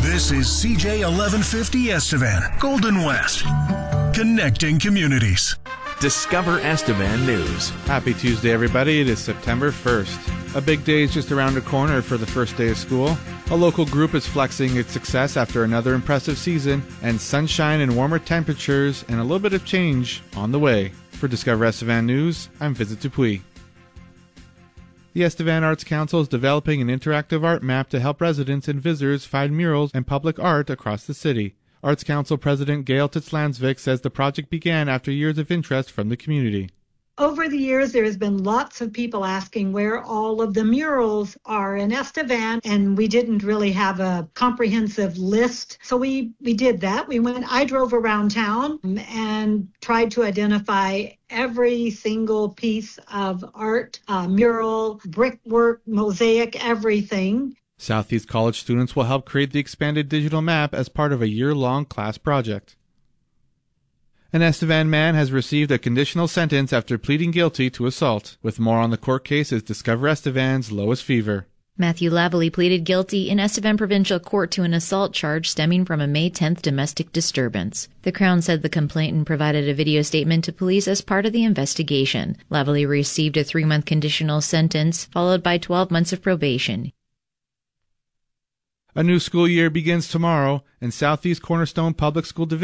This is CJ 1150 Estevan, Golden West. Connecting communities. Discover Estevan News. Happy Tuesday, everybody. It is September 1st. A big day is just around the corner for the first day of school. A local group is flexing its success after another impressive season, and sunshine and warmer temperatures and a little bit of change on the way. For Discover Estevan News, I'm Visit Dupuis. The Estevan Arts Council is developing an interactive art map to help residents and visitors find murals and public art across the city. Arts Council President Gail Titzlandsvik says the project began after years of interest from the community. Over the years, there has been lots of people asking where all of the murals are in Estevan, and we didn't really have a comprehensive list. So we did that. I drove around town and tried to identify every single piece of art, mural, brickwork, mosaic, everything. Southeast College students will help create the expanded digital map as part of a year-long class project. An Estevan man has received a conditional sentence after pleading guilty to assault. With more on the court case is Discover Estevan's Lois Fever. Matthew Lavalley pleaded guilty in Estevan Provincial Court to an assault charge stemming from a May 10th domestic disturbance. The Crown said the complainant provided a video statement to police as part of the investigation. Lavalley received a 3-month conditional sentence, followed by 12 months of probation. A new school year begins tomorrow, and Southeast Cornerstone Public School Division